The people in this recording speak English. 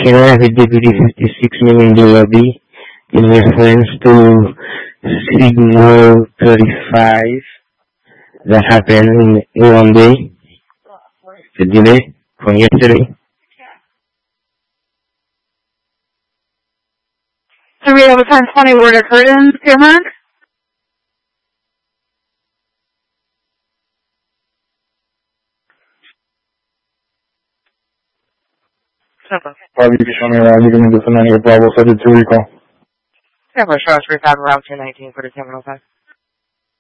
Can I have a Deputy 56 named Lobby in reference to Signal 35 that happened in one day? The delay from yesterday? Do we have a 1020 word occurred in, Piermark? Probably you can show me around. You can do something with Bravo 32 recall. Tampa Shores, Route 219 for the terminal time.